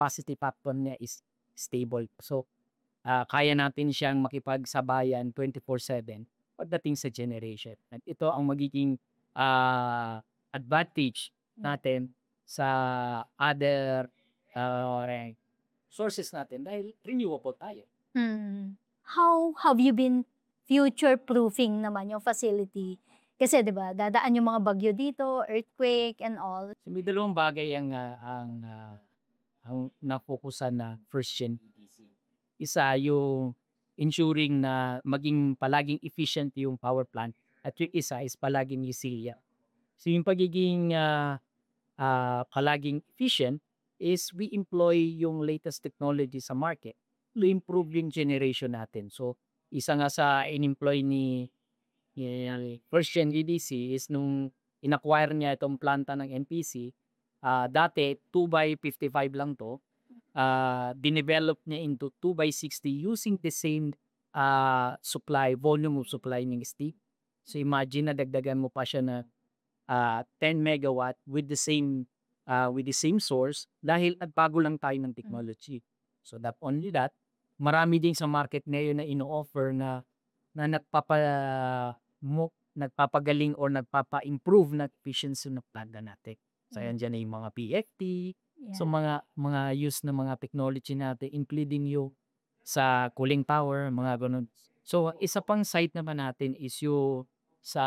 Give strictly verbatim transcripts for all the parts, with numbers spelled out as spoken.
capacity factor niya is stable. So, ah, kaya natin siyang makipagsabayan twenty four seven pagdating sa generation. At ito ang magiging, ah, advantage natin sa other, ah, sources natin dahil renewable tayo. Mm. How have you been future-proofing naman yung facility? Kasi 'di ba, dadaan yung mga bagyo dito, earthquake and all. So, may dalawang bagay ang, ah, ang, ah, ang nafokusan na first gen E D C. Isa yung ensuring na maging palaging efficient yung power plant at yung isa is palaging resilient. So, yung pagiging, ah, ah, palaging efficient is we employ yung latest technology sa market to improve yung generation natin. So, isa nga sa in-employ ni ni first gen E D C is nung in-acquire niya itong planta ng N P C, ah, dati two by fifty five lang 'to, ah, dinevelop niya into two by sixty using the same, ah, supply, volume of supply ng steam. So, imagine nadagdagan mo pa siya na, ah, ten megawatt with the same, ah, with the same source dahil nagbago lang tayo ng Hmm. technology. So, not only that, marami din sa market ngayon na ino-offer na na nagpapa mo nagpapagaling or nagpapa-improve ng efficiency ng planta natin. So, Hmm. andiyan na yung mga P F T, so Yeah. mga mga use ng mga technology natin including yung sa cooling tower, mga gano'n. So, isa pang side naman natin is yung sa,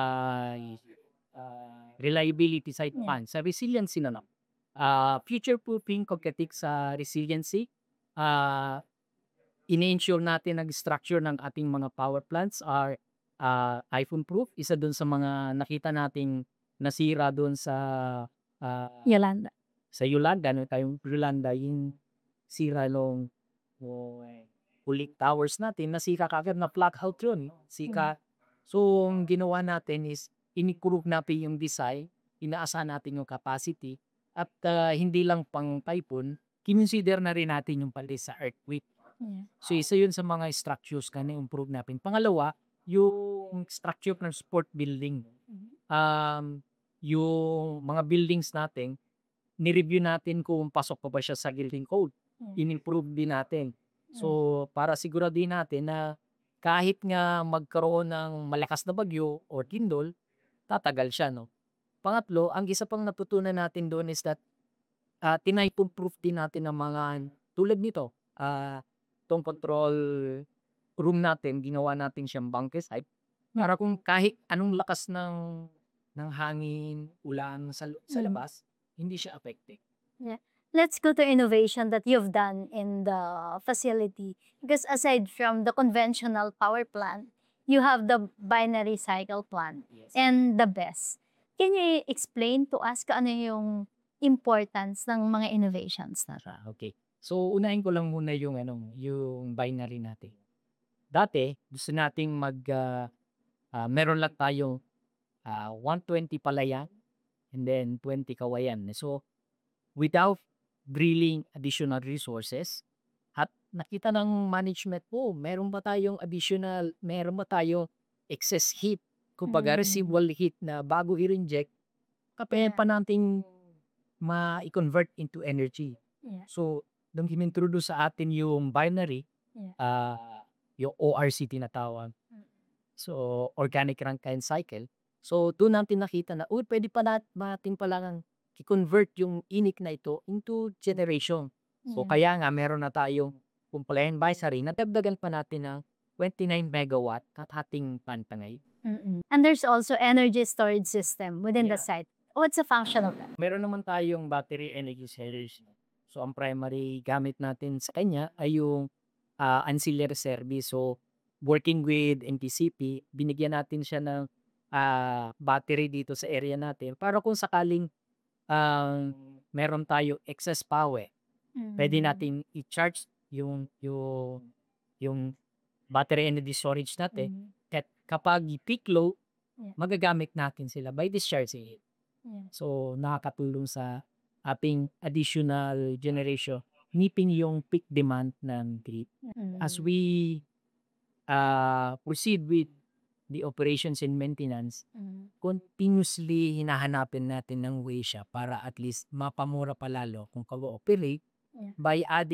ah, reliability side Yeah. naman, sa resiliency na lang. Ah, future proofing pagdating sa resiliency, ah, ini-ensure natin ang structure ng ating mga power plants are, ah, typhoon proof. Isa dun sa mga nakita nating nasira dun sa, ah, Yolanda. sa Yolanda, no tayong Yolanda, yung sira nung cooling towers natin, nasira kaagad, na-black out yun, Hmm. sika. So, ang ginawa natin is in-improve natin yung design, inaasahan natin yung capacity at, ah, hindi lang pang typhoon, kinonsider na rin natin yung pati sa earthquake. Yeah. So, isa yun sa mga structures na na-improve natin. Pangalawa, yung structure ng support building. Mhm. Um, yung mga buildings natin, ni-review natin kung pasok pa ba siya sa building code. Yeah. In-improve din natin. Hmm. So, para siguraduhin natin na kahit nga magkaroon ng malakas na bagyo or lindol, tatagal siya, no? Pangatlo, ang isa pang natutunan natin doon is that, ah, tinaypon-proof din natin ang mga tulad nito, ah, 'tong control room natin, ginawa natin siyang bunker site para kung kahit anong lakas ng ng hangin, ulan sa lu sa Mhm. labas, hindi siya affected. Yeah. Let's go to innovation that you've done in the facility. Because aside from the conventional power plant, you have the binary cycle plant Yes. and the B E S. Can you explain to us kung ano yung importance ng mga innovations na 'to? Ah, okey. So, unahin ko lang muna yung ano, yung binary natin. Dati gusto nating mag, ah, ah, meron lang tayong, ah, one twenty palayan and then twenty kawayan. So, without drilling additional resources at nakita ng management, "Oh, meron pa tayong additional, meron pa tayong excess heat." Kumbaga Mm. residual heat na bago i-reinject, kapuwede Yeah. pa nating mai-convert into energy. Yeah. So, nung inintroduce sa atin yung binary, Yeah. ah, yung O R C tinatawag, Mm. so organic Rankine Cycle. So, dun natin nakita na, uy, puwede pa nat natin palang i-convert yung init na ito into generation. So, Yeah. kaya nga meron na tayong compliant binary, nadagdagan pa natin ng twenty nine megawatt at ating planta ngayon. Mm. And there's also energy storage system within the Yeah. site. What's the function of that? Meron naman tayong battery energy storage. So, ang primary gamit natin sa kanya ay yung, ah, ancillary service. So, working with N T C P, binigyan natin siya ng, ah, battery dito sa area natin para kung sakaling, ang meron tayong excess power, puwede Mm. nating i-charge yung yung yung battery energy storage natin Mhm. at kapag peak load, Yeah. magagamit natin sila by discharging it. Yeah. So, nakakatulong sa ating additional generation, meeting yung peak demand ng grid. As Mm. we, ah, proceed with the operations and maintenance, Mm. continuously hinahanapin natin ng way siya para at least mapamura pa lalo kung kago-operate Yeah. by adding